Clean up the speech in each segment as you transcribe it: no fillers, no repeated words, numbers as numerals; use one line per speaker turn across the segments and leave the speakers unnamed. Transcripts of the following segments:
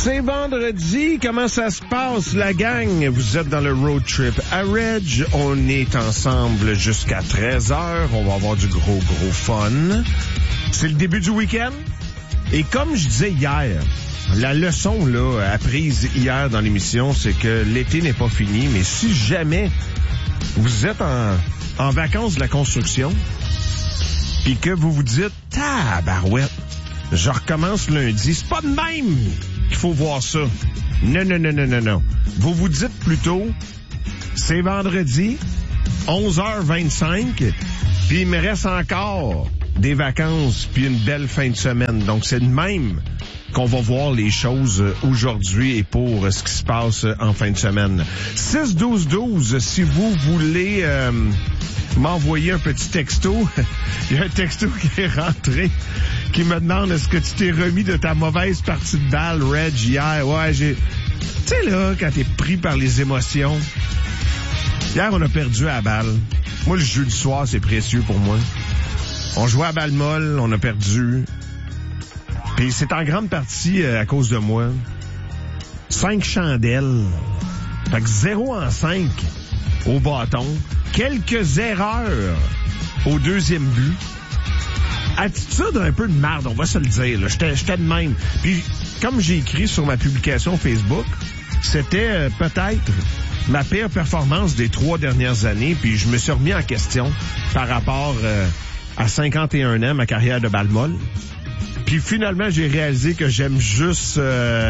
C'est vendredi, comment ça se passe la gang? Vous êtes dans le road trip à Reg, on est ensemble jusqu'à 13h, on va avoir du gros fun. C'est le début du week-end et comme je disais hier, la leçon là apprise hier dans l'émission, c'est que l'été n'est pas fini, mais si jamais vous êtes en vacances de la construction puis que vous vous dites « Tabarouette, je recommence lundi », c'est pas de même qu'il faut voir ça. Non. Vous vous dites plutôt, c'est vendredi, 11h25, puis il me reste encore des vacances puis une belle fin de semaine. Donc, c'est de même qu'on va voir les choses aujourd'hui et pour ce qui se passe en fin de semaine. 6-12-12, si vous voulez m'envoyer un petit texto. Il y a un texto qui est rentré qui me demande est-ce que tu t'es remis de ta mauvaise partie de balle, Reg, hier? Ouais, tu sais, là, quand t'es pris par les émotions. Hier, on a perdu à la balle. Moi, le jeudi soir, c'est précieux pour moi. On jouait à balle molle, on a perdu. Puis c'est en grande partie à cause de moi. 5 chandelles. Fait que 0 en 5 au bâton. Quelques erreurs au deuxième but. Attitude un peu de marde, on va se le dire. Là. J'étais de même. Puis, comme j'ai écrit sur ma publication Facebook, c'était peut-être ma pire performance des 3 dernières années. Puis, je me suis remis en question par rapport à 51 ans, ma carrière de balle molle. Puis, finalement, j'ai réalisé que j'aime juste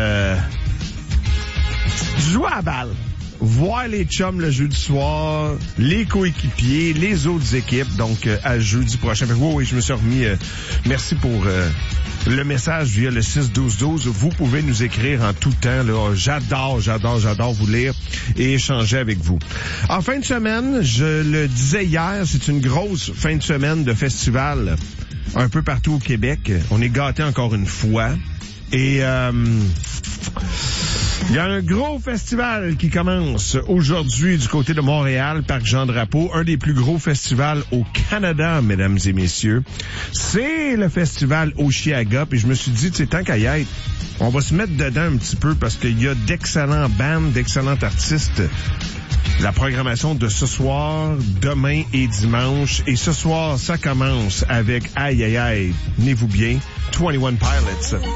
jouer à la balle. Voir les chums le jeudi soir, les coéquipiers, les autres équipes, donc à jeudi prochain. Oui, je me suis remis. Merci pour le message via le 6-12-12. Vous pouvez nous écrire en tout temps. Là. J'adore vous lire et échanger avec vous. En fin de semaine, je le disais hier, c'est une grosse fin de semaine de festival un peu partout au Québec. On est gâtés encore une fois. Et il y a un gros festival qui commence aujourd'hui du côté de Montréal, Parc Jean-Drapeau, un des plus gros festivals au Canada, mesdames et messieurs. C'est le festival Osheaga, puis je me suis dit, tant qu'à y être, on va se mettre dedans un petit peu parce qu'il y a d'excellents bands, d'excellents artistes. La programmation de ce soir, demain et dimanche. Et ce soir, ça commence avec, aïe, tenez-vous bien, 21 Pilots.